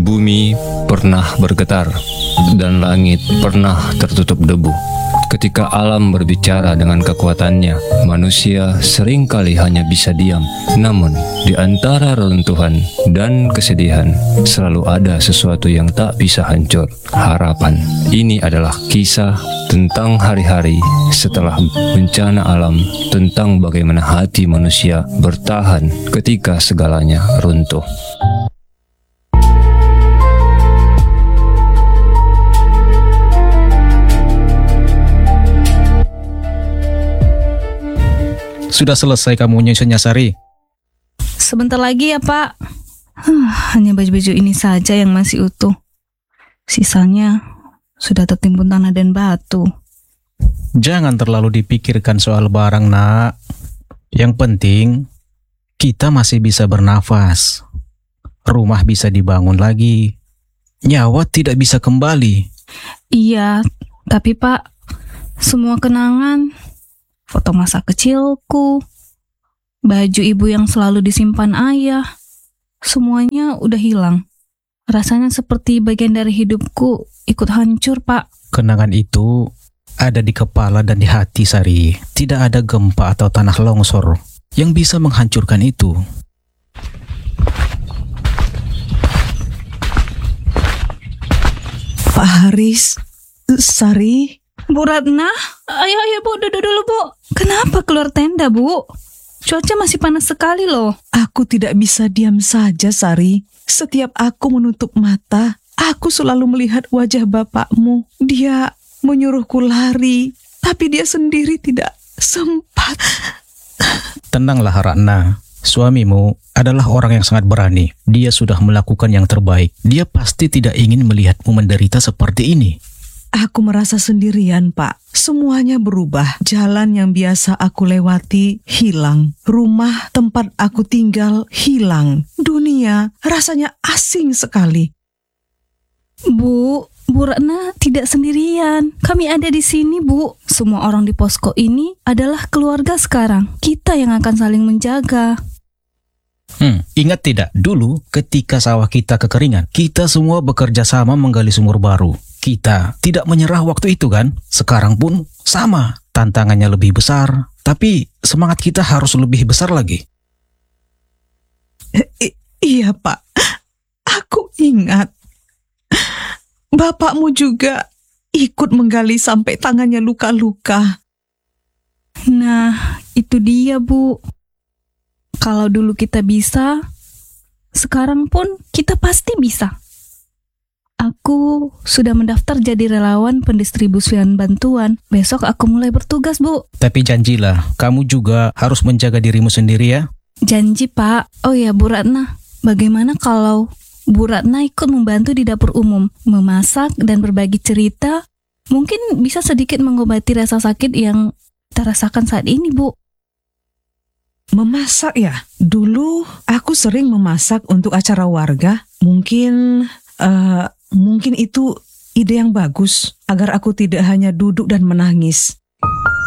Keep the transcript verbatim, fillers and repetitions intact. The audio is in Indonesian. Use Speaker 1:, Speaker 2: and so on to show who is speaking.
Speaker 1: Bumi pernah bergetar dan langit pernah tertutup debu. Ketika alam berbicara dengan kekuatannya, manusia seringkali hanya bisa diam. Namun, di antara reruntuhan dan kesedihan, selalu ada sesuatu yang tak bisa hancur, harapan. Ini adalah kisah tentang hari-hari setelah bencana alam, tentang bagaimana hati manusia bertahan ketika segalanya runtuh.
Speaker 2: Sudah selesai kamu nyusunnya, Sari?
Speaker 3: Sebentar lagi ya, Pak. Huh, hanya baju-baju ini saja yang masih utuh. Sisanya sudah tertimbun tanah dan batu.
Speaker 2: Jangan terlalu dipikirkan soal barang, nak. Yang penting, kita masih bisa bernafas. Rumah bisa dibangun lagi. Nyawa tidak bisa kembali.
Speaker 3: Iya, tapi Pak, semua kenangan, foto masa kecilku, baju ibu yang selalu disimpan ayah, semuanya udah hilang. Rasanya seperti bagian dari hidupku ikut hancur, Pak.
Speaker 2: Kenangan itu ada di kepala dan di hati, Sari. Tidak ada gempa atau tanah longsor yang bisa menghancurkan itu.
Speaker 4: Pak Haris, Sari.
Speaker 3: Bu Ratna, ayo ayo Bu, duduk dulu Bu. Kenapa keluar tenda Bu? Cuaca masih panas sekali loh.
Speaker 4: Aku tidak bisa diam saja, Sari. Setiap aku menutup mata, aku selalu melihat wajah bapakmu. Dia menyuruhku lari, tapi dia sendiri tidak sempat.
Speaker 2: Tenanglah, Ratna. Suamimu adalah orang yang sangat berani. Dia sudah melakukan yang terbaik. Dia pasti tidak ingin melihatmu menderita seperti ini.
Speaker 4: Aku merasa sendirian, Pak. Semuanya berubah. Jalan yang biasa aku lewati hilang. Rumah tempat aku tinggal hilang. Dunia rasanya asing sekali.
Speaker 3: Bu, Bu Ratna tidak sendirian. Kami ada di sini, Bu. Semua orang di posko ini adalah keluarga sekarang. Kita yang akan saling menjaga.
Speaker 2: Hmm, ingat tidak? Dulu ketika sawah kita kekeringan, kita semua bekerja sama menggali sumur baru. Kita tidak menyerah waktu itu kan? Sekarang pun sama. Tantangannya lebih besar, tapi semangat kita harus lebih besar lagi.
Speaker 4: I- iya, Pak. Aku ingat. Bapakmu juga ikut menggali sampai tangannya luka-luka.
Speaker 3: Nah, itu dia, Bu. Kalau dulu kita bisa, sekarang pun kita pasti bisa. Aku sudah mendaftar jadi relawan pendistribusian bantuan. Besok aku mulai bertugas, Bu.
Speaker 2: Tapi janjilah, kamu juga harus menjaga dirimu sendiri ya.
Speaker 3: Janji, Pak. Oh ya, Bu Ratna, bagaimana kalau Bu Ratna ikut membantu di dapur umum, memasak dan berbagi cerita? Mungkin bisa sedikit mengobati rasa sakit yang kita rasakan saat ini, Bu.
Speaker 4: Memasak ya? Dulu aku sering memasak untuk acara warga. Mungkin... Uh, Mungkin itu ide yang bagus agar aku tidak hanya duduk dan menangis.